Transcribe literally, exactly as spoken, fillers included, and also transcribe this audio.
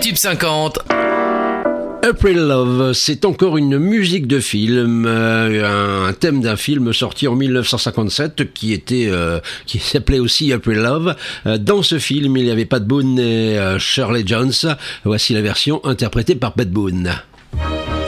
L'équipe cinquante. April Love, c'est encore une musique de film, euh, un thème d'un film sorti en mille neuf cent cinquante-sept qui était, euh, qui s'appelait aussi April Love. Euh, dans ce film, il n'y avait pas de Boone et euh, Shirley Jones. Voici la version interprétée par Pat Boone.